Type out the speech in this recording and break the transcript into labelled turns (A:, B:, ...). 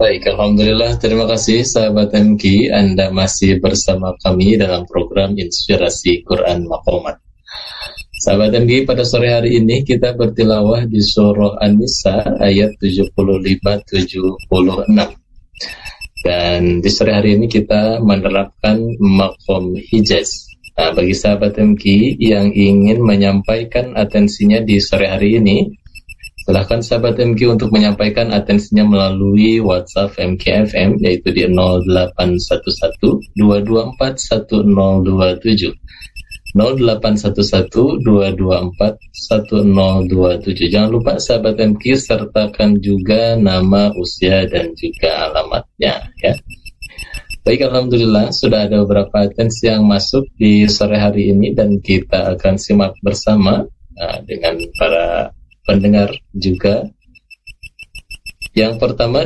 A: Baik, Alhamdulillah. Terima kasih sahabat MK. Anda masih bersama kami dalam program Inspirasi Quran Maqamat. Sahabat MK, pada sore hari ini kita bertilawah di surah An-Nisa ayat 75-76. Dan di sore hari ini kita menerapkan maqam hijaz. Nah, bagi sahabat MK yang ingin menyampaikan atensinya di sore hari ini, silahkan sahabat MQ untuk menyampaikan atensinya melalui WhatsApp MKFM, yaitu di 0811-224-1027 0811-224-1027. Jangan lupa sahabat MQ sertakan juga nama, usia, dan juga alamatnya ya. Baik, Alhamdulillah sudah ada beberapa atensi yang masuk di sore hari ini dan kita akan simak bersama dengan para pendengar juga. Yang pertama